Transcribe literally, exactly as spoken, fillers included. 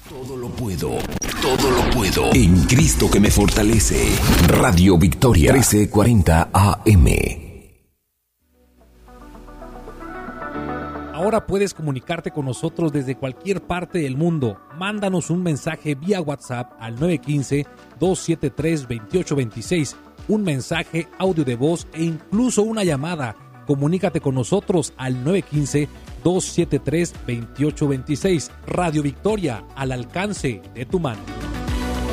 Todo lo puedo, todo lo puedo en Cristo que me fortalece. Radio Victoria trece cuarenta A M. Ahora puedes comunicarte con nosotros desde cualquier parte del mundo. Mándanos un mensaje vía WhatsApp al nueve uno cinco, dos siete tres, dos ocho dos seis, un mensaje, audio de voz e incluso una llamada. Comunícate con nosotros al nueve uno cinco, dos siete tres, dos ocho dos seis. Radio Victoria, al alcance de tu mano.